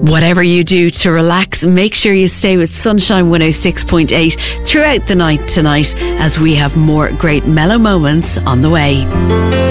Whatever you do to relax, make sure you stay with Sunshine 106.8 throughout the night tonight, as we have more great mellow moments on the way.